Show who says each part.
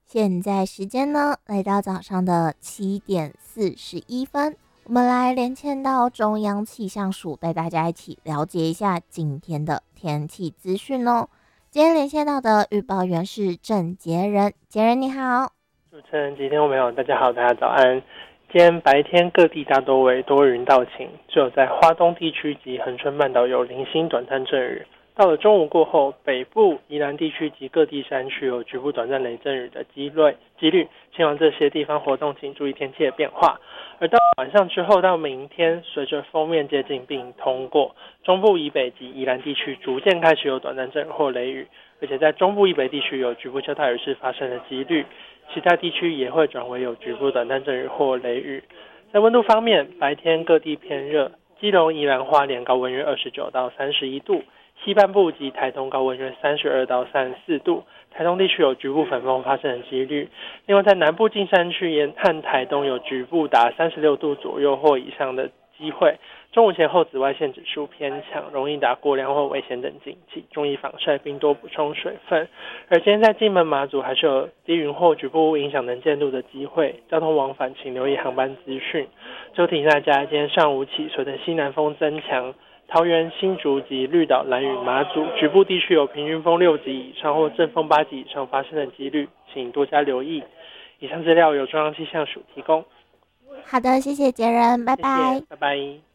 Speaker 1: 现在时间呢，来到早上的7点41分，我们来连线到中央气象署，带大家一起了解一下今天的天气资讯哦。今天连线到的预报员是郑杰仁，杰仁你好。
Speaker 2: 主持人及听众朋友，大家好，大家早安。今天白天各地大多为多云到晴，只有在花东地区及恒春半岛有零星短暂阵雨。到了中午过后，北部、宜兰地区及各地山区有局部短暂雷阵雨的几率，前往这些地方活动请注意天气的变化。而到晚上之后到明天，随着锋面接近并通过，中部以北及宜兰地区逐渐开始有短暂阵雨或雷雨，而且在中部以北地区有局部较大雨势发生的几率。其他地区也会转为有局部短暂阵雨或雷雨。在温度方面，白天各地偏热，基隆、宜兰花莲高温约29到31度，西半部及台东高温约32到34度，台东地区有局部粉风发生的几率。另外在南部近山区沿和台东有局部达36度左右或以上的机会。中午前后紫外线指数偏强，容易达过量或危险等警戒，注意防晒并多补充水分。而今天在金门马祖还是有低云或局部影响能见度的机会，交通往返请留意航班资讯。就提醒大家，今天上午起随着西南风增强，桃园、新竹及绿岛、兰屿、马祖局部地区有平均风6级以上或阵风8级以上发生的几率，请多加留意。以上资料由中央气象署提供。
Speaker 1: 好的，谢谢杰仁，拜
Speaker 2: 谢谢，
Speaker 1: 拜。
Speaker 2: 拜拜。